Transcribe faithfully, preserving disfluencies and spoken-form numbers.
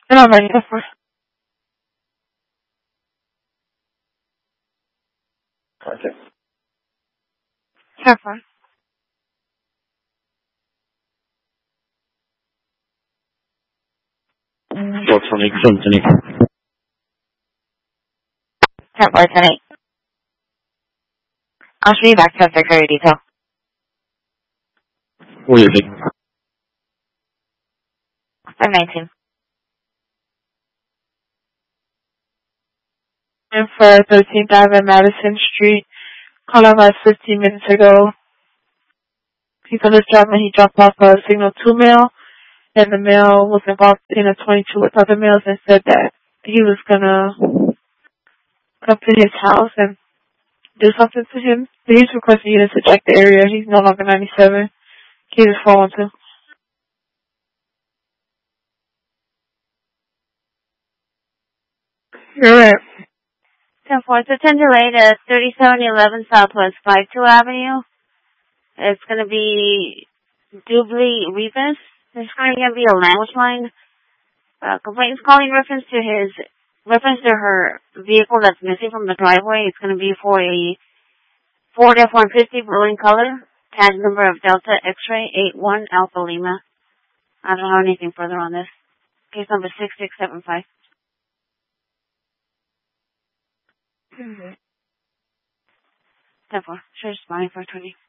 And I'm ready for Perfect. ten four. Four twenty, Anthony. ten four, ten eight. I'll show you back to security detail. What is it? five nineteen. And for thirteenth Avenue Madison Street. Called about fifteen minutes ago. He's on his job and he dropped off a signal two mail. And the mail was involved in a twenty-two with other mails and said that he was gonna come to his house and do something to him. So he's requesting you to check the area. He's no longer ninety-seven. He's just four one two. You're right. ten four, it's a ten delayed at thirty-seven eleven Southwest five two Avenue. It's going to be Dubley Rebus. There's going to be a language line. Uh, complaint is calling reference to his, reference to her vehicle that's missing from the driveway. It's going to be for a Ford F one fifty blue in color. Tag number of Delta X-ray eight one Alpha Lima. I don't have anything further on this. Case number six six seven five. Mm-hmm. ten four, sure, it's fine for twenty.